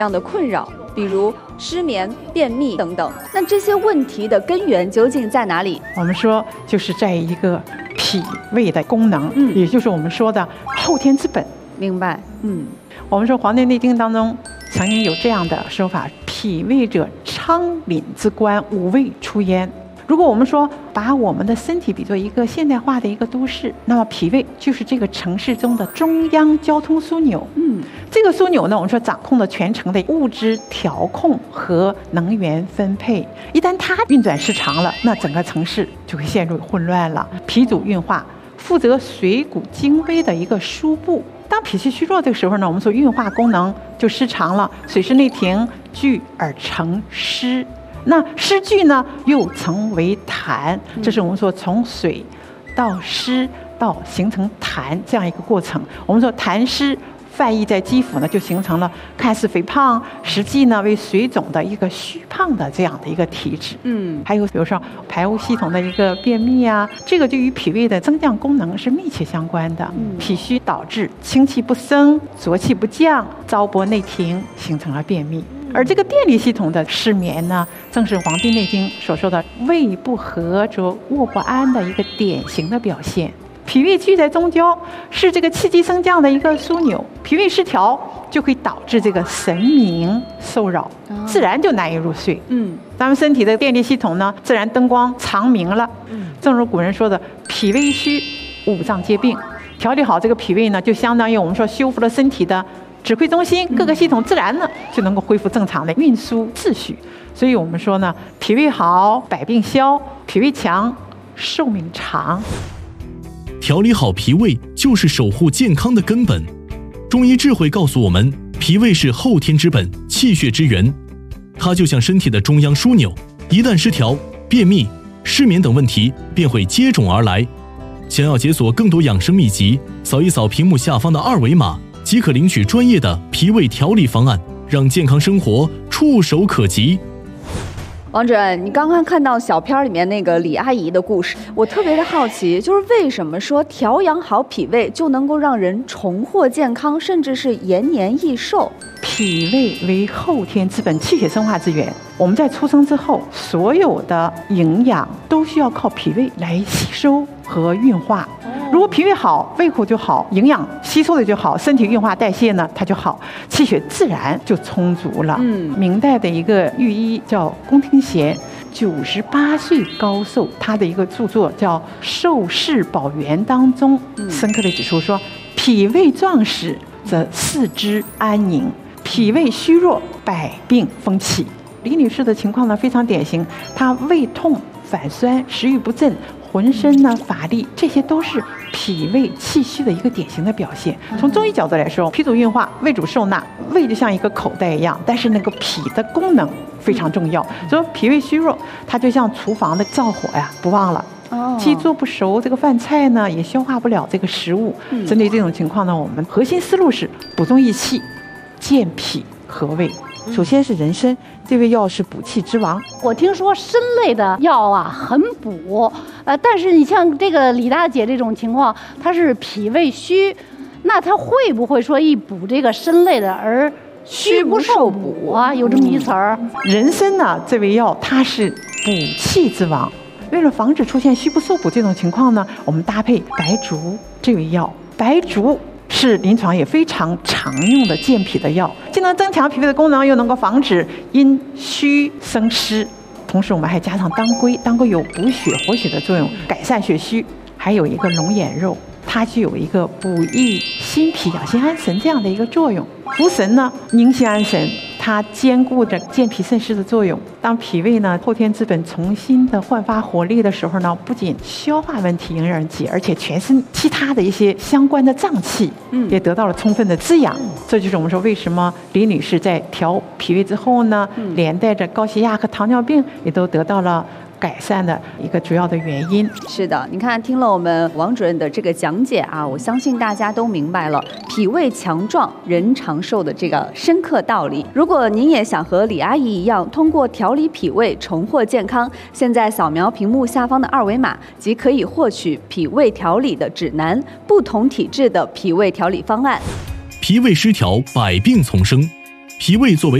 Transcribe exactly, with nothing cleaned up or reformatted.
样的困扰，比如失眠、便秘等等。那这些问题的根源究竟在哪里？ 我们说就是在一个脾胃的功能，嗯，也就是我们说的后天之本。 明白，嗯， 我们说《黄帝内经》当中曾经有这样的说法：脾胃者，昌廪之官，五味出焉。如果我们说把我们的身体比作一个现代化的一个都市，那么脾胃就是这个城市中的中央交通枢纽。嗯，这个枢纽呢，我们说掌控了全城的物质调控和能源分配。一旦它运转失常了，那整个城市就会陷入混乱了。脾主运化，负责水谷精微的一个输布。当脾气虚弱的时候呢，我们说运化功能就失常了，水湿内停，聚而成湿。那湿聚呢，又成为痰，这是我们说从水到湿到形成痰这样一个过程。我们说痰湿泛溢在肌肤呢，就形成了看似肥胖，实际呢为水肿的一个虚胖的这样的一个体质。嗯，还有比如说排污系统的一个便秘啊，这个就与脾胃的增降功能是密切相关的。嗯，脾虚导致清气不升，浊气不降，糟粕内停，形成了便秘。而这个电力系统的失眠呢，正是《黄帝内经》所说的胃不和则卧不安的一个典型的表现。脾胃居在中焦，是这个气机升降的一个枢纽，脾胃失调就会导致这个神明受扰，自然就难以入睡。嗯，咱们身体的电力系统呢，自然灯光长明了。嗯，正如古人说的，脾胃虚，五脏皆病。调理好这个脾胃呢，就相当于我们说修复了身体的指挥中心，各个系统自然呢就能够恢复正常的运输秩序。所以我们说呢，脾胃好，百病消；脾胃强，寿命长。 调理好脾胃就是守护健康的根本。中医智慧告诉我们，脾胃是后天之本，气血之源，它就像身体的中央枢纽，一旦失调，便秘、失眠等问题便会接踵而来。想要解锁更多养生秘籍，扫一扫屏幕下方的二维码，即可领取专业的脾胃调理方案，让健康生活触手可及。 王主任，你刚刚看到小片里面那个李阿姨的故事，我特别的好奇，就是为什么说调养好脾胃就能够让人重获健康，甚至是延年益寿？ 脾胃为后天之本，气血生化之源。我们在出生之后，所有的营养都需要靠脾胃来吸收和运化。如果脾胃好，胃口就好，营养吸收的就好，身体运化代谢呢它就好，气血自然就充足了。嗯，明代的一个御医叫龚廷贤，九十八岁高寿，他的一个著作叫《寿世宝源》当中，深刻的指出说，脾胃壮实则四肢安宁，脾胃虚弱，百病风起。李女士的情况呢非常典型，她胃痛、反酸、食欲不振，浑身呢乏力，这些都是脾胃气虚的一个典型的表现。从中医角度来说，脾主运化，胃主受纳，胃就像一个口袋一样，但是那个脾的功能非常重要。所以脾胃虚弱，它就像厨房的灶火呀，不旺了。既做不熟这个饭菜呢，也消化不了这个食物。针对这种情况呢，我们核心思路是补中益气，健脾和胃。首先是人参，这味药是补气之王。 我听说参类的药啊很补，呃，但是你像这个李大姐这种情况，她是脾胃虚，那她会不会说一补这个参类的而虚不受补啊？有这么一词儿。 人参呢，这味药它是补气之王。为了防止出现虚不受补这种情况呢，我们搭配白术这味药。白术是临床也非常常用的健脾的药，既能增强脾胃的功能，又能够防止因虚生湿。同时我们还加上当归，当归有补血活血的作用，改善血虚。还有一个龙眼肉，它具有一个补益心脾、养心安神这样的一个作用。茯神呢，宁心安神，它兼顾着健脾渗湿的作用。当脾胃呢后天之本重新的焕发活力的时候呢，不仅消化问题迎刃而解，而且全身其他的一些相关的脏器也得到了充分的滋养。嗯、这就是我们说为什么李女士在调脾胃之后呢，嗯、连带着高血压和糖尿病也都得到了改善的一个主要的原因。 是的，你看听了我们王主任的这个讲解啊，我相信大家都明白了脾胃强壮人长寿的这个深刻道理。如果您也想和李阿姨一样通过调理脾胃重获健康，现在扫描屏幕下方的二维码即可以获取脾胃调理的指南，不同体质的脾胃调理方案。 脾胃失调，百病丛生， 脾胃作为